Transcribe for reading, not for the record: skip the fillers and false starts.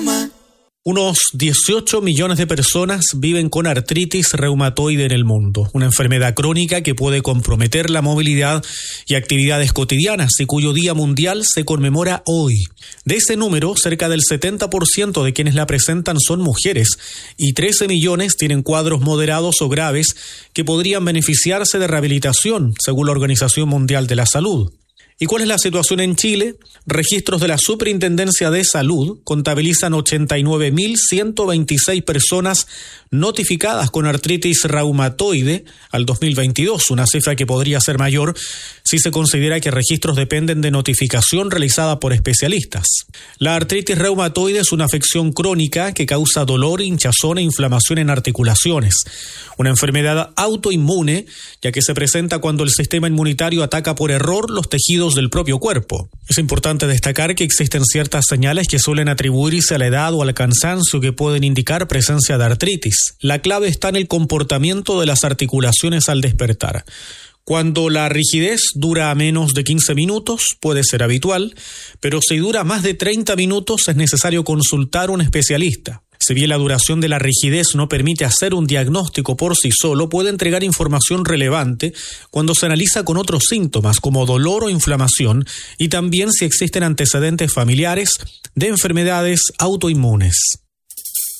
Unos 18 millones de personas viven con artritis reumatoide en el mundo, una enfermedad crónica que puede comprometer la movilidad y actividades cotidianas y cuyo Día Mundial se conmemora hoy. De ese número, cerca del 70% de quienes la presentan son mujeres y 13 millones tienen cuadros moderados o graves que podrían beneficiarse de rehabilitación, según la Organización Mundial de la Salud. ¿Y cuál es la situación en Chile? Registros de la Superintendencia de Salud contabilizan 89.126 personas notificadas con artritis reumatoide al 2022, una cifra que podría ser mayor si se considera que registros dependen de notificación realizada por especialistas. La artritis reumatoide es una afección crónica que causa dolor, hinchazón e inflamación en articulaciones. Una enfermedad autoinmune, ya que se presenta cuando el sistema inmunitario ataca por error los tejidos del propio cuerpo. Es importante destacar que existen ciertas señales que suelen atribuirse a la edad o al cansancio que pueden indicar presencia de artritis. La clave está en el comportamiento de las articulaciones al despertar. Cuando la rigidez dura menos de 15 minutos, puede ser habitual, pero si dura más de 30 minutos es necesario consultar a un especialista. Si bien la duración de la rigidez no permite hacer un diagnóstico por sí solo, puede entregar información relevante cuando se analiza con otros síntomas como dolor o inflamación y también si existen antecedentes familiares de enfermedades autoinmunes.